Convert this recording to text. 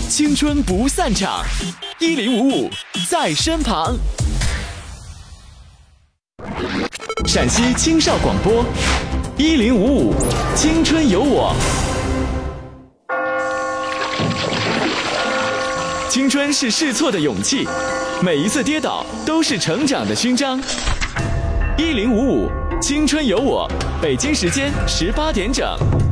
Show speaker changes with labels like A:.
A: 青春不散场，1055在身旁。陕西青少广播1055，青春有我。青春是试错的勇气，每一次跌倒都是成长的勋章。1055，青春有我，北京时间18点整。